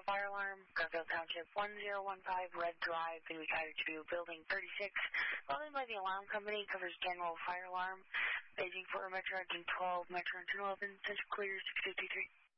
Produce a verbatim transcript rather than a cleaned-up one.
fire alarm, Garfield Township, one zero one five Red Drive, Bowie Cottage View, Building thirty-six. Called in by the alarm company, covers general fire alarm. Paging for Metro Engine twelve, Metro Engine eleven, Central Clear six fifty-three.